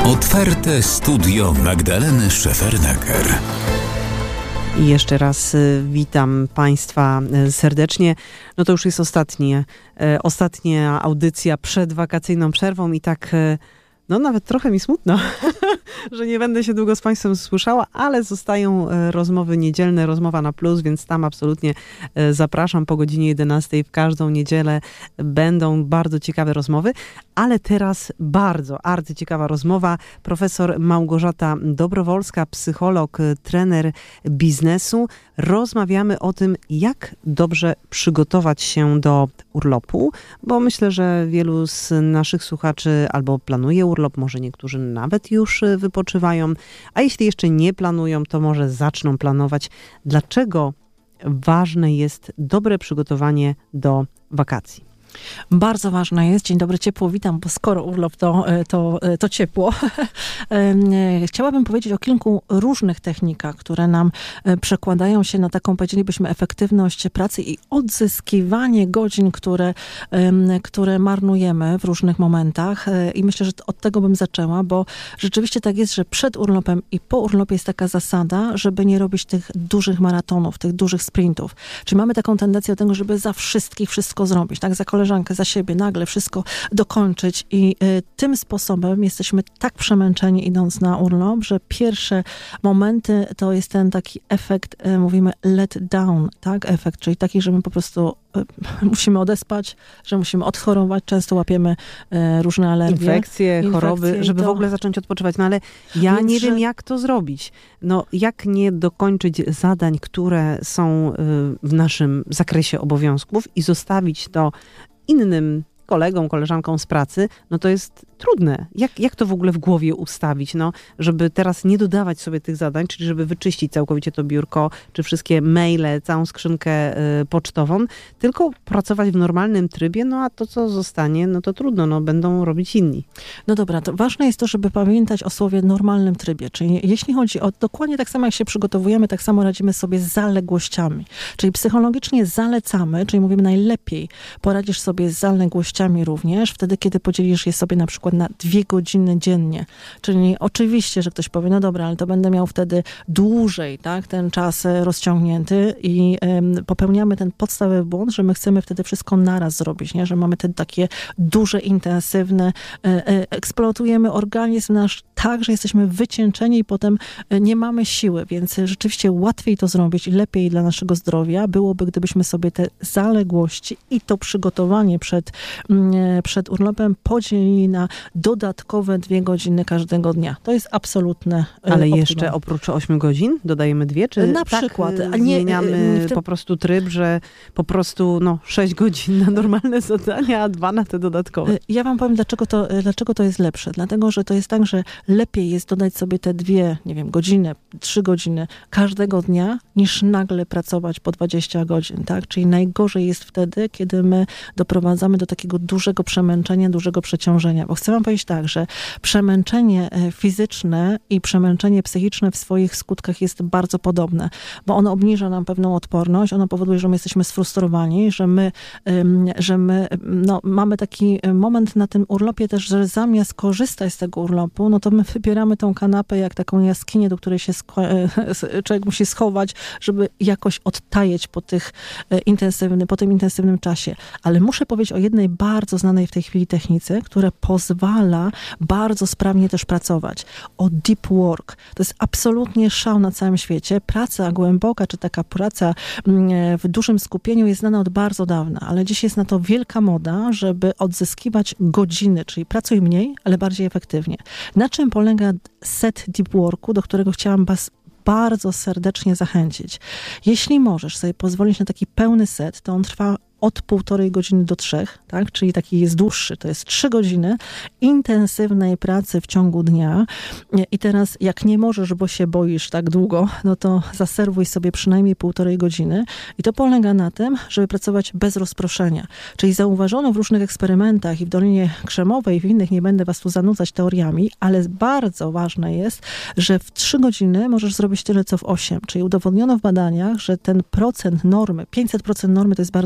Otwarte studio Magdaleny Szefernaker. I jeszcze raz witam Państwa serdecznie. No to już jest ostatnia audycja przed wakacyjną przerwą i tak, no nawet trochę mi smutno, że nie będę się długo z Państwem słyszała, ale zostają rozmowy niedzielne, rozmowa na plus, więc tam absolutnie zapraszam po godzinie 11 w każdą niedzielę. Będą bardzo ciekawe rozmowy, ale teraz bardzo arcyciekawa rozmowa. Profesor Małgorzata Dobrowolska, psycholog, trener biznesu. Rozmawiamy o tym, jak dobrze przygotować się do urlopu, bo myślę, że wielu z naszych słuchaczy albo planuje urlop, może niektórzy nawet już wypoczywają, a jeśli jeszcze nie planują, to może zaczną planować. Dlaczego ważne jest dobre przygotowanie do wakacji? Bardzo ważne jest. Dzień dobry, ciepło witam, bo skoro urlop, to ciepło. Chciałabym powiedzieć o kilku różnych technikach, które nam przekładają się na taką, powiedzielibyśmy, efektywność pracy i odzyskiwanie godzin, które marnujemy w różnych momentach. I myślę, że od tego bym zaczęła, bo rzeczywiście tak jest, że przed urlopem i po urlopie jest taka zasada, żeby nie robić tych dużych maratonów, tych dużych sprintów. Czyli mamy taką tendencję do tego, żeby za wszystkich wszystko zrobić, tak? Za koleżankę, za siebie, nagle wszystko dokończyć i tym sposobem jesteśmy tak przemęczeni idąc na urlop, że pierwsze momenty to jest ten taki efekt, mówimy let down, tak? Efekt, czyli taki, że my po prostu musimy odespać, że musimy odchorować, często łapiemy różne alergie. Infekcje, choroby, żeby w ogóle zacząć odpoczywać. No ale ja nie wiem, jak to zrobić. No jak nie dokończyć zadań, które są w naszym zakresie obowiązków i zostawić to innym kolegom, koleżankom z pracy, no to jest trudne. Jak to w ogóle w głowie ustawić, no, żeby teraz nie dodawać sobie tych zadań, czyli żeby wyczyścić całkowicie to biurko, czy wszystkie maile, całą skrzynkę pocztową, tylko pracować w normalnym trybie, no a to, co zostanie, no to trudno, no będą robić inni. No dobra, to ważne jest to, żeby pamiętać o słowie normalnym trybie, czyli jeśli chodzi o dokładnie tak samo, jak się przygotowujemy, tak samo radzimy sobie z zaległościami, czyli psychologicznie zalecamy, czyli mówimy najlepiej poradzisz sobie z zaległościami również, wtedy, kiedy podzielisz je sobie na przykład na 2 godziny dziennie. Czyli oczywiście, że ktoś powie, no dobra, ale to będę miał wtedy dłużej, tak, ten czas rozciągnięty i popełniamy ten podstawowy błąd, że my chcemy wtedy wszystko naraz zrobić, nie? Że mamy te takie duże, intensywne, eksploatujemy organizm nasz tak, że jesteśmy wycieńczeni i potem nie mamy siły, więc rzeczywiście łatwiej to zrobić i lepiej dla naszego zdrowia byłoby, gdybyśmy sobie te zaległości i to przygotowanie przed urlopem podzielili na dodatkowe 2 godziny każdego dnia. To jest absolutne Ale optimum. jeszcze oprócz 8 godzin dodajemy 2? Czy na tak przykład. Zmieniamy po prostu tryb, że po prostu 6 godzin na normalne zadania, a 2 na te dodatkowe? Ja wam powiem, dlaczego to jest lepsze. Dlatego, że to jest tak, że lepiej jest dodać sobie te 2, nie wiem, godzinę, 3 godziny każdego dnia, niż nagle pracować po 20 godzin, tak? Czyli najgorzej jest wtedy, kiedy my doprowadzamy do takiego dużego przemęczenia, dużego przeciążenia. Bo chcę wam powiedzieć tak, że przemęczenie fizyczne i przemęczenie psychiczne w swoich skutkach jest bardzo podobne, bo ono obniża nam pewną odporność, ono powoduje, że my jesteśmy sfrustrowani, że my mamy taki moment na tym urlopie też, że zamiast korzystać z tego urlopu, no to my wybieramy tą kanapę jak taką jaskinię, do której się człowiek musi schować, żeby jakoś odtajeć po tym intensywnym czasie. Ale muszę powiedzieć o jednej bardzo znanej w tej chwili technice, która pozwala bardzo sprawnie też pracować. O deep work. To jest absolutnie szał na całym świecie. Praca głęboka, czy taka praca w dużym skupieniu jest znana od bardzo dawna, ale dziś jest na to wielka moda, żeby odzyskiwać godziny, czyli pracuj mniej, ale bardziej efektywnie. Na czym polega set deep worku, do którego chciałam was bardzo serdecznie zachęcić. Jeśli możesz sobie pozwolić na taki pełny set, to on trwa od 1,5 godziny do 3, tak? Czyli taki jest dłuższy, to jest 3 godziny intensywnej pracy w ciągu dnia. I teraz jak nie możesz, bo się boisz tak długo, no to zaserwuj sobie przynajmniej 1,5 godziny i to polega na tym, żeby pracować bez rozproszenia. Czyli zauważono w różnych eksperymentach i w Dolinie Krzemowej i w innych, nie będę was tu zanudzać teoriami, ale bardzo ważne jest, że w 3 godziny możesz zrobić tyle, co w 8. Czyli udowodniono w badaniach, że ten procent normy, 500% normy to jest bardzo dużo,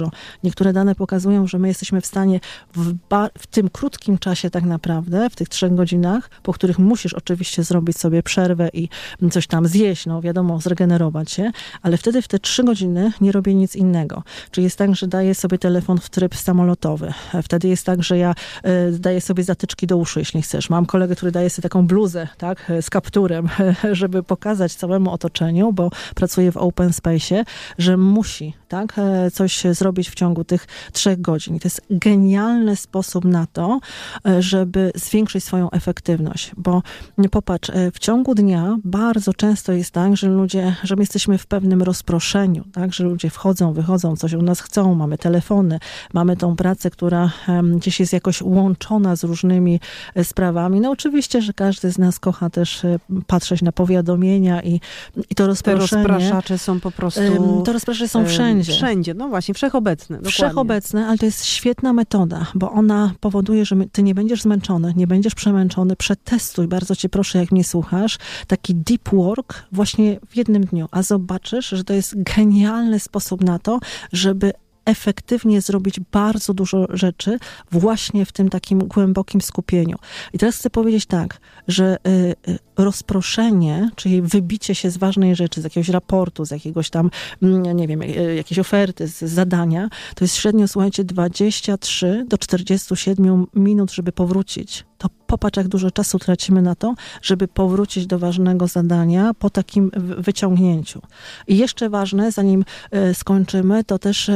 dużo. Niektóre dane pokazują, że my jesteśmy w stanie w tym krótkim czasie tak naprawdę, w tych 3 godzinach, po których musisz oczywiście zrobić sobie przerwę i coś tam zjeść, no wiadomo, zregenerować się, ale wtedy w te 3 godziny nie robię nic innego. Czyli jest tak, że daję sobie telefon w tryb samolotowy. Wtedy jest tak, że ja daję sobie zatyczki do uszu, jeśli chcesz. Mam kolegę, który daje sobie taką bluzę, tak, z kapturem, żeby pokazać całemu otoczeniu, bo pracuje w open space'ie, że musi, tak, coś zrobić w ciągu tych 3 godzin. I to jest genialny sposób na to, żeby zwiększyć swoją efektywność, bo popatrz, w ciągu dnia bardzo często jest tak, że my jesteśmy w pewnym rozproszeniu, tak, że ludzie wchodzą, wychodzą, coś od nas chcą, mamy telefony, mamy tą pracę, która gdzieś jest jakoś łączona z różnymi sprawami. No oczywiście, że każdy z nas kocha też patrzeć na powiadomienia i to rozproszenie. Te rozpraszacze są po prostu... To rozpraszacze są wszędzie. Wszędzie, no właśnie, wszechobecne. Dokładnie. Wszechobecne, ale to jest świetna metoda, bo ona powoduje, że ty nie będziesz zmęczony, nie będziesz przemęczony. Przetestuj, bardzo cię proszę, jak mnie słuchasz, taki deep work właśnie w jednym dniu, a zobaczysz, że to jest genialny sposób na to, żeby efektywnie zrobić bardzo dużo rzeczy właśnie w tym takim głębokim skupieniu. I teraz chcę powiedzieć tak, że rozproszenie, czyli wybicie się z ważnej rzeczy, z jakiegoś raportu, z jakiegoś tam, nie wiem, jakiejś oferty, z zadania, to jest średnio, słuchajcie, 23 do 47 minut, żeby powrócić. To popatrz, jak dużo czasu tracimy na to, żeby powrócić do ważnego zadania po takim wyciągnięciu. I jeszcze ważne, zanim skończymy, to też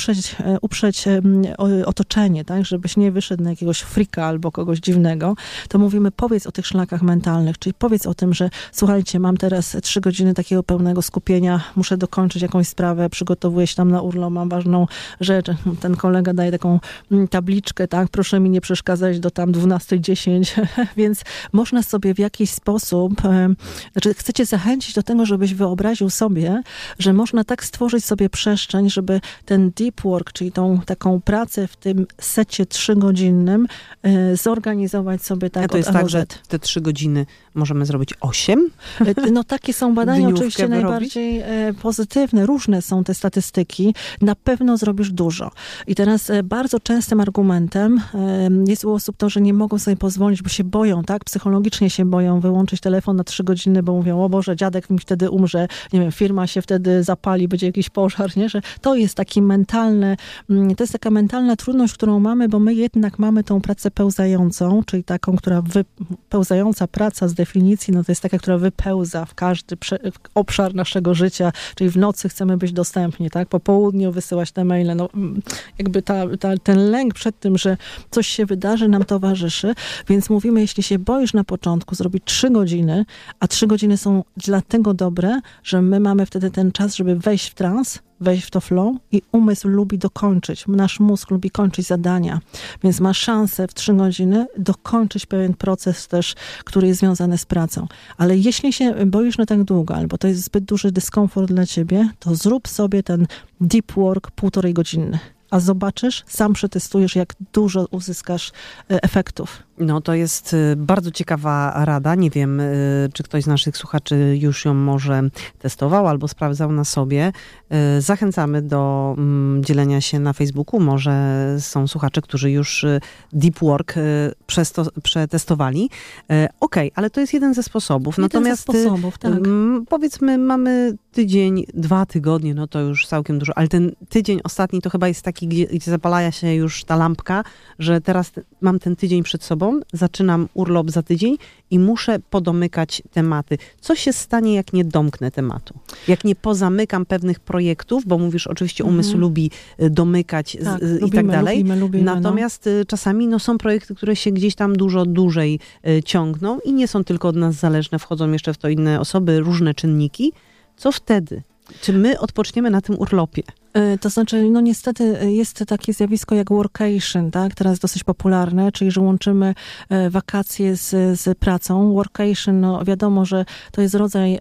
uprzeć otoczenie, tak, żebyś nie wyszedł na jakiegoś frika albo kogoś dziwnego, to mówimy, powiedz o tych szlakach mentalnych, czyli powiedz o tym, że słuchajcie, mam teraz 3 godziny takiego pełnego skupienia, muszę dokończyć jakąś sprawę, przygotowuję się tam na urlop, mam ważną rzecz. Ten kolega daje taką tabliczkę, tak, proszę mi nie przeszkadzać do tam 12:10, więc można sobie w jakiś sposób, chcę cię zachęcić do tego, żebyś wyobraził sobie, że można tak stworzyć sobie przestrzeń, żeby ten deep work, czyli tą taką pracę w tym secie 3-godzinnym zorganizować sobie tak. A to jest tak, że te 3 godziny możemy zrobić 8? No takie są badania oczywiście najbardziej pozytywne. Różne są te statystyki. Na pewno zrobisz dużo. I teraz bardzo częstym argumentem jest u osób to, że nie mogą sobie pozwolić, bo się boją, tak? Psychologicznie się boją wyłączyć telefon na 3 godziny, bo mówią, o Boże, dziadek mi wtedy umrze, nie wiem, firma się wtedy zapali, będzie jakiś pożar, nie? Że to jest taki to jest taka mentalna trudność, którą mamy, bo my jednak mamy tą pracę pełzającą, czyli taką, która pełzająca praca z definicji, no to jest taka, która wypełza w każdy obszar naszego życia, czyli w nocy chcemy być dostępni, tak? Po południu wysyłać te maile, no jakby ten lęk przed tym, że coś się wydarzy, nam towarzyszy, więc mówimy, jeśli się boisz na początku zrobić 3 godziny, a 3 godziny są dlatego dobre, że my mamy wtedy ten czas, żeby wejść w trans, wejść w to flow i umysł lubi dokończyć. Nasz mózg lubi kończyć zadania, więc ma szansę w 3 godziny dokończyć pewien proces też, który jest związany z pracą. Ale jeśli się boisz na tak długo, albo to jest zbyt duży dyskomfort dla ciebie, to zrób sobie ten deep work 1,5 godziny. A zobaczysz, sam przetestujesz, jak dużo uzyskasz efektów. No to jest bardzo ciekawa rada. Nie wiem, czy ktoś z naszych słuchaczy już ją może testował albo sprawdzał na sobie. Zachęcamy do dzielenia się na Facebooku. Może są słuchacze, którzy już deep work przetestowali. Okej, ale to jest jeden ze sposobów. Natomiast tak. Powiedzmy, mamy tydzień, 2 tygodnie, no to już całkiem dużo, ale ten tydzień ostatni to chyba jest taki, gdzie zapala się już ta lampka, że teraz mam ten tydzień przed sobą, zaczynam urlop za tydzień i muszę podomykać tematy. Co się stanie, jak nie domknę tematu? Jak nie pozamykam pewnych projektów, bo mówisz, oczywiście umysł lubi domykać i tak dalej. Lubimy, natomiast czasami są projekty, które się gdzieś tam dużo dłużej ciągną i nie są tylko od nas zależne, wchodzą jeszcze w to inne osoby, różne czynniki. Co wtedy? Czy my odpoczniemy na tym urlopie? To znaczy, no niestety jest takie zjawisko jak workation, tak? Teraz dosyć popularne, czyli że łączymy wakacje z pracą. Workation, no wiadomo, że to jest rodzaj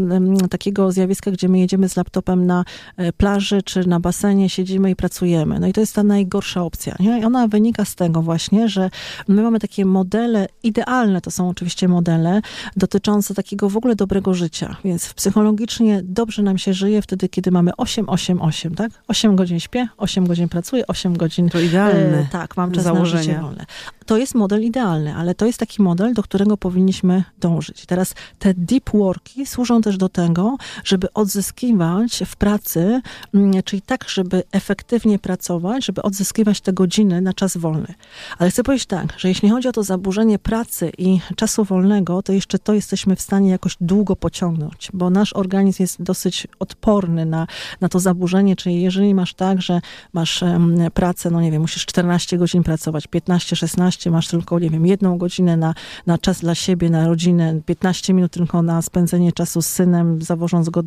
takiego zjawiska, gdzie my jedziemy z laptopem na plaży czy na basenie, siedzimy i pracujemy. No i to jest ta najgorsza opcja. Nie? I ona wynika z tego właśnie, że my mamy takie modele, idealne to są oczywiście modele, dotyczące takiego w ogóle dobrego życia. Więc psychologicznie dobrze nam się żyje wtedy, kiedy mamy 8-8-8. tak? 8 godzin śpię, 8 godzin pracuję, 8 godzin... To idealne tak, mam czas założenie. na życie wolne. To jest model idealny, ale to jest taki model, do którego powinniśmy dążyć. Teraz te deep worki służą też do tego, żeby odzyskiwać w pracy, czyli tak, żeby efektywnie pracować, żeby odzyskiwać te godziny na czas wolny. Ale chcę powiedzieć tak, że jeśli chodzi o to zaburzenie pracy i czasu wolnego, to jeszcze to jesteśmy w stanie jakoś długo pociągnąć, bo nasz organizm jest dosyć odporny na to zaburzenie, czyli jeżeli masz tak, że masz pracę, no nie wiem, musisz 14 godzin pracować, 15, 16, masz tylko, nie wiem, 1 godzinę na czas dla siebie, na rodzinę, 15 minut tylko na spędzenie czasu z synem, zawożąc go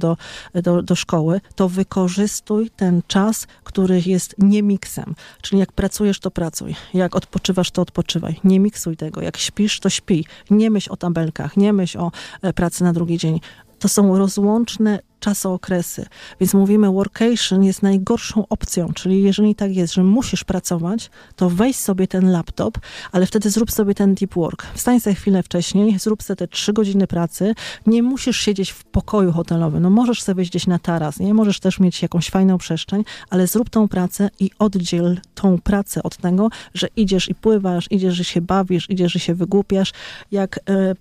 do szkoły, to wykorzystuj ten czas, który jest nie miksem. Czyli jak pracujesz, to pracuj. Jak odpoczywasz, to odpoczywaj. Nie miksuj tego. Jak śpisz, to śpi. Nie myśl o tabelkach, nie myśl o pracy na drugi dzień. To są rozłączne czasookresy. Więc mówimy, workation jest najgorszą opcją, czyli jeżeli tak jest, że musisz pracować, to weź sobie ten laptop, ale wtedy zrób sobie ten deep work. Wstań sobie chwilę wcześniej, zrób sobie te 3 godziny pracy. Nie musisz siedzieć w pokoju hotelowym. No możesz sobie wejść gdzieś na taras, nie? Możesz też mieć jakąś fajną przestrzeń, ale zrób tą pracę i oddziel tą pracę od tego, że idziesz i pływasz, idziesz, że się bawisz, idziesz, że się wygłupiasz. Jak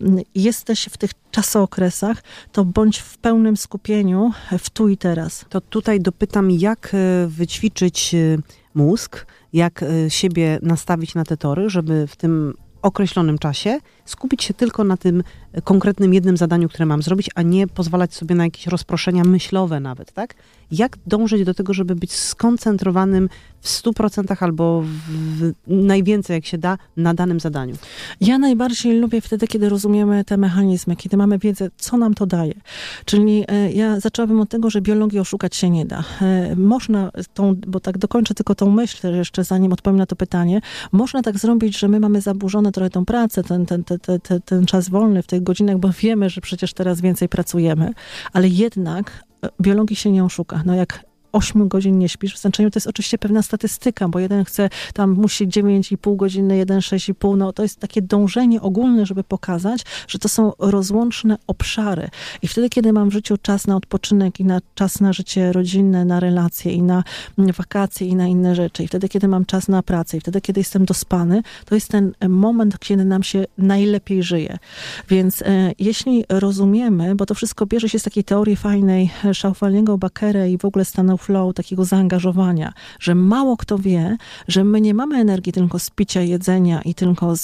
jesteś w tych czasookresach, to bądź w pełnym skupieniu w tu i teraz. To tutaj dopytam, jak wyćwiczyć mózg, jak siebie nastawić na te tory, żeby w tym określonym czasie skupić się tylko na tym konkretnym jednym zadaniu, które mam zrobić, a nie pozwalać sobie na jakieś rozproszenia myślowe nawet, tak? Jak dążyć do tego, żeby być skoncentrowanym w 100% albo najwięcej, jak się da, na danym zadaniu? Ja najbardziej lubię wtedy, kiedy rozumiemy te mechanizmy, kiedy mamy wiedzę, co nam to daje. Czyli ja zaczęłabym od tego, że biologii oszukać się nie da. Można bo tak dokończę tylko tą myśl jeszcze, zanim odpowiem na to pytanie, można tak zrobić, że my mamy zaburzone trochę tą pracę, ten czas wolny w tych godzinach, bo wiemy, że przecież teraz więcej pracujemy, ale jednak biologii się nie oszuka. No jak 8 godzin nie śpisz, w znaczeniu to jest oczywiście pewna statystyka, bo jeden musi 9,5 godziny, jeden 6,5, no to jest takie dążenie ogólne, żeby pokazać, że to są rozłączne obszary. I wtedy, kiedy mam w życiu czas na odpoczynek i czas na życie rodzinne, na relacje i na wakacje i na inne rzeczy, i wtedy, kiedy mam czas na pracę, i wtedy, kiedy jestem dospany, to jest ten moment, kiedy nam się najlepiej żyje. Więc jeśli rozumiemy, bo to wszystko bierze się z takiej teorii fajnej Schaufeliego, Bakera i w ogóle stanów flow, takiego zaangażowania, że mało kto wie, że my nie mamy energii tylko z picia, jedzenia i tylko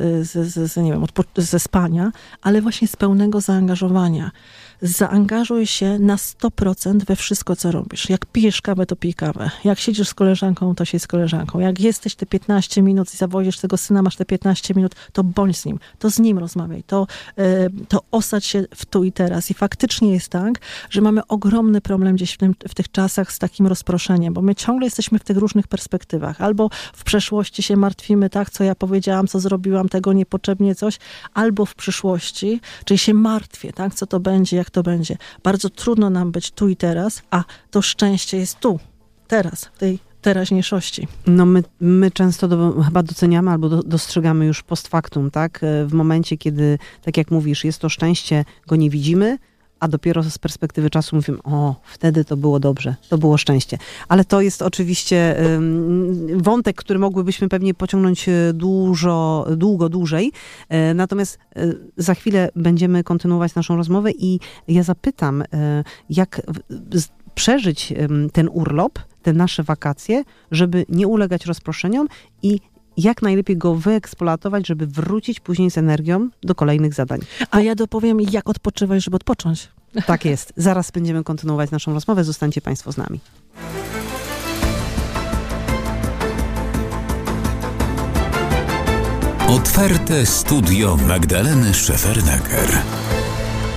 ze spania, ale właśnie z pełnego zaangażowania. Zaangażuj się na 100% we wszystko, co robisz. Jak pijesz kawę, to pij kawę. Jak siedzisz z koleżanką, to siedź z koleżanką. Jak jesteś te 15 minut i zawozisz tego syna, masz te 15 minut, to bądź z nim. To z nim rozmawiaj. To osadź się w tu i teraz. I faktycznie jest tak, że mamy ogromny problem gdzieś w tych czasach z takim rozproszeniem, bo my ciągle jesteśmy w tych różnych perspektywach. Albo w przeszłości się martwimy, tak, co ja powiedziałam, co zrobiłam, tego niepotrzebnie coś, albo w przyszłości, czyli się martwię, tak, co to będzie, jak to będzie. Bardzo trudno nam być tu i teraz, a to szczęście jest tu, teraz, w tej teraźniejszości. No my często chyba doceniamy albo dostrzegamy już post factum, tak? W momencie, kiedy, tak jak mówisz, jest to szczęście, go nie widzimy, a dopiero z perspektywy czasu mówimy, wtedy to było dobrze, to było szczęście. Ale to jest oczywiście wątek, który mogłybyśmy pewnie pociągnąć dłużej. Natomiast za chwilę będziemy kontynuować naszą rozmowę i ja zapytam, jak przeżyć ten urlop, te nasze wakacje, żeby nie ulegać rozproszeniom i jak najlepiej go wyeksploatować, żeby wrócić później z energią do kolejnych zadań. A ja dopowiem, jak odpoczywać, żeby odpocząć. Tak jest. Zaraz będziemy kontynuować naszą rozmowę. Zostańcie Państwo z nami. Otwarte studio Magdaleny Szefernaker.